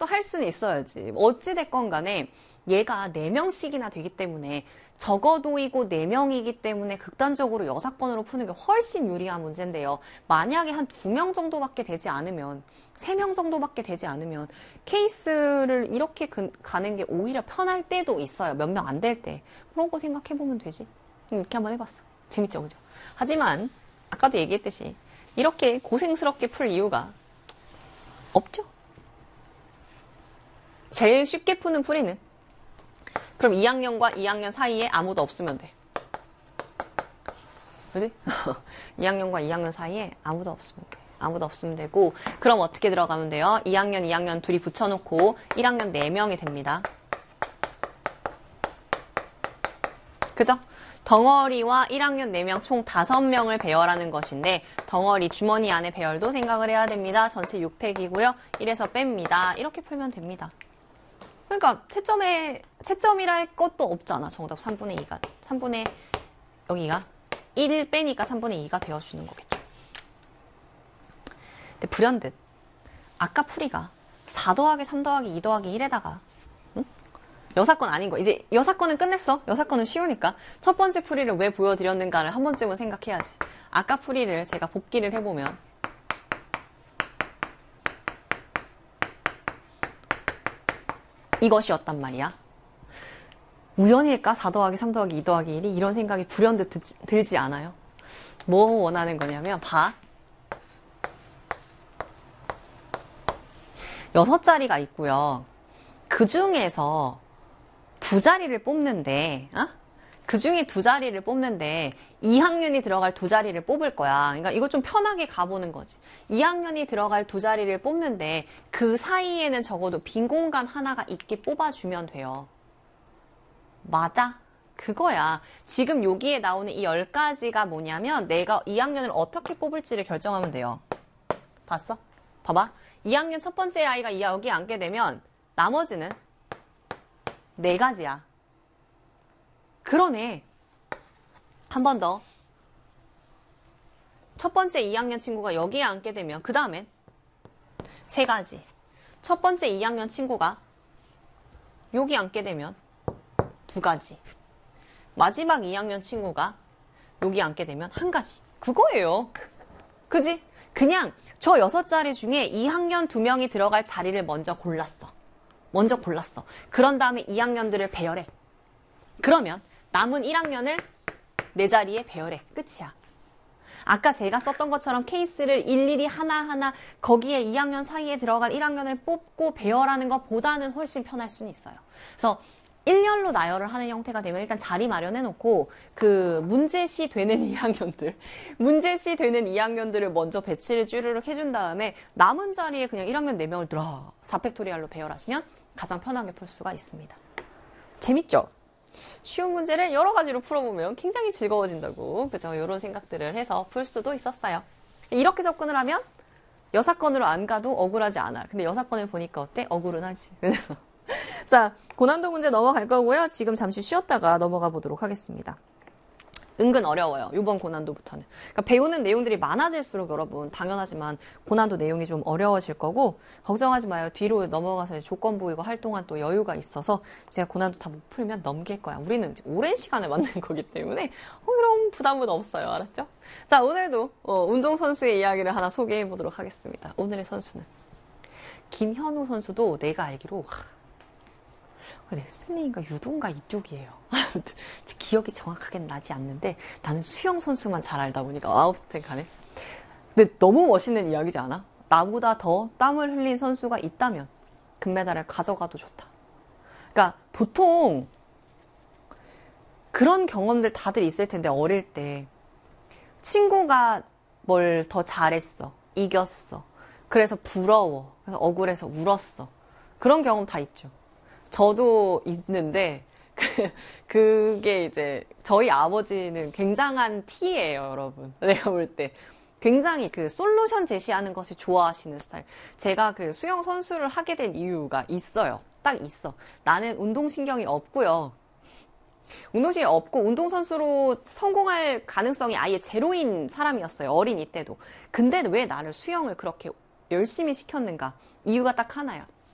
또 할 수는 있어야지. 어찌됐건 간에 얘가 4명씩이나 되기 때문에 적어도이고 4명이기 때문에 극단적으로 여사건으로 푸는 게 훨씬 유리한 문제인데요. 만약에 한 2명 정도밖에 되지 않으면 3명 정도밖에 되지 않으면 케이스를 이렇게 가는 게 오히려 편할 때도 있어요. 몇 명 안 될 때. 그런 거 생각해보면 되지. 이렇게 한번 해봤어. 재밌죠, 그죠? 하지만 아까도 얘기했듯이 이렇게 고생스럽게 풀 이유가 없죠. 제일 쉽게 푸는 풀이는 그럼 2학년과 2학년 사이에 아무도 없으면 돼. 그지? 2학년과 2학년 사이에 아무도 없으면 돼. 아무도 없으면 되고, 그럼 어떻게 들어가면 돼요? 2학년, 2학년 둘이 붙여놓고 1학년 4명이 됩니다. 그죠? 덩어리와 1학년 4명 총 5명을 배열하는 것인데 덩어리 주머니 안에 배열도 생각을 해야 됩니다. 전체 6팩이고요. 1에서 뺍니다. 이렇게 풀면 됩니다. 그러니까 채점이라 할 것도 없잖아. 정답 3분의 2가. 3분의 여기가 1 빼니까 3분의 2가 되어주는 거겠죠. 근데 불현듯 아까 풀이가 4 더하기 3 더하기 2 더하기 1에다가 여사건 아닌 거. 이제 여사건은 끝냈어. 여사건은 쉬우니까. 첫 번째 풀이를 왜 보여드렸는가를 한 번쯤은 생각해야지. 아까 풀이를 제가 복기를 해보면 이것이었단 말이야. 우연일까? 4 더하기 3 더하기 2 더하기 1이 이런 생각이 불현듯 들지 않아요? 뭐 원하는 거냐면 봐. 6자리가 있고요. 그 중에서 2자리를 뽑는데, 그 중에 2자리를 뽑는데 2학년이 들어갈 2자리를 뽑을 거야. 그러니까 이거 좀 편하게 가보는 거지. 2학년이 들어갈 2자리를 뽑는데 그 사이에는 적어도 빈 공간 하나가 있게 뽑아주면 돼요. 맞아? 그거야. 지금 여기에 나오는 이 10가지가 뭐냐면 내가 2학년을 어떻게 뽑을지를 결정하면 돼요. 봤어? 봐봐. 2학년 첫 번째 아이가 여기에 앉게 되면 나머지는 4가지야. 그러네. 한 번 더. 첫 번째 2학년 친구가 여기에 앉게 되면 그 다음엔 3가지. 첫 번째 2학년 친구가 여기 앉게 되면 2가지. 마지막 2학년 친구가 여기 앉게 되면 1가지. 그거예요. 그지? 그냥 저 6자리 중에 2학년 2명이 들어갈 자리를 먼저 골랐어. 그런 다음에 2학년들을 배열해. 그러면 남은 1학년을 4자리에 배열해. 끝이야. 아까 제가 썼던 것처럼 케이스를 일일이 하나하나 거기에 2학년 사이에 들어갈 1학년을 뽑고 배열하는 것보다는 훨씬 편할 수는 있어요. 그래서 일렬로 나열을 하는 형태가 되면 일단 자리 마련해 놓고 그 문제시 되는 2학년들을 먼저 배치를 쭈르륵 해준 다음에 남은 자리에 그냥 1학년 4명을 4팩토리얼로 배열하시면 가장 편하게 풀 수가 있습니다. 재밌죠? 쉬운 문제를 여러 가지로 풀어보면 굉장히 즐거워진다고. 그죠? 이런 생각들을 해서 풀 수도 있었어요. 이렇게 접근을 하면 여사건으로 안 가도 억울하지 않아. 근데 여사건을 보니까 어때? 억울은 하지. 자, 고난도 문제 넘어갈 거고요. 지금 잠시 쉬었다가 넘어가 보도록 하겠습니다. 은근 어려워요. 이번 고난도부터는. 그러니까 배우는 내용들이 많아질수록 여러분 당연하지만 고난도 내용이 좀 어려워질 거고 걱정하지 마요. 뒤로 넘어가서 조건부 이거 할 동안 또 여유가 있어서 제가 고난도 다 못 풀면 넘길 거야. 우리는 이제 오랜 시간을 만든 거기 때문에 이런 부담은 없어요. 알았죠? 자, 오늘도 운동선수의 이야기를 하나 소개해 보도록 하겠습니다. 오늘의 선수는 김현우 선수도 내가 알기로 레슬링인가 유도인가 이쪽이에요. 기억이 정확하게는 나지 않는데 나는 수영 선수만 잘 알다 보니까 아무튼 간에. 근데 너무 멋있는 이야기지 않아? 나보다 더 땀을 흘린 선수가 있다면 금메달을 가져가도 좋다. 그러니까 보통 그런 경험들 다들 있을 텐데 어릴 때 친구가 뭘 더 잘했어. 이겼어. 그래서 부러워. 그래서 억울해서 울었어. 그런 경험 다 있죠. 저도 있는데 그게 이제 저희 아버지는 굉장한 T예요, 여러분. 내가 볼 때 굉장히 그 솔루션 제시하는 것을 좋아하시는 스타일. 제가 그 수영 선수를 하게 된 이유가 있어요. 딱 있어. 나는 운동신경이 없고요. 운동신경이 없고 운동선수로 성공할 가능성이 아예 제로인 사람이었어요. 어린이 때도. 근데 왜 나를 수영을 그렇게 열심히 시켰는가? 이유가 딱 하나야.